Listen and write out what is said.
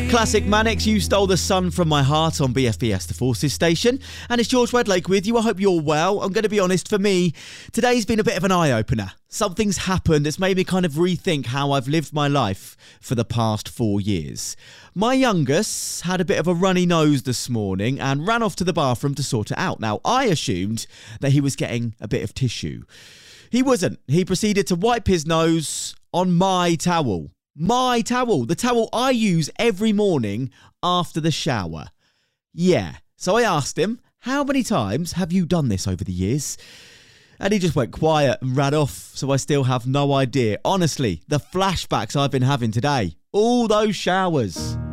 Classic Mannix, You Stole the Sun from My Heart on BFBS The Forces station. And it's George Wedlake with you. I hope you're well. I'm going to be honest, for me, today's been a bit of an eye-opener. Something's happened that's made me kind of rethink how I've lived my life for the past 4 years. My youngest had a bit of a runny nose this morning and ran off to the bathroom to sort it out. Now, I assumed that he was getting a bit of tissue. He wasn't. He proceeded to wipe his nose on my towel. My towel, the towel I use every morning after the shower. Yeah, so I asked him, how many times have you done this over the years? And he just went quiet and ran off, so I still have no idea. Honestly, the flashbacks I've been having today, all those showers.